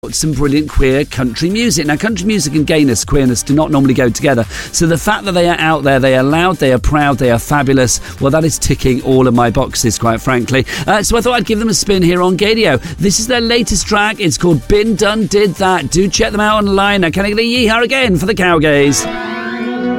some brilliant queer country music. Now, country music and gayness, queerness do not normally go together. So the fact that they are out there, they are loud, they are proud, they are fabulous, well, that is ticking all of my boxes, quite frankly. So I thought I'd give them a spin here on Gaydio. This is their latest track. It's called Been Done Did That. Do check them out online. Now, can I get a yeehaw again for the Cowgays?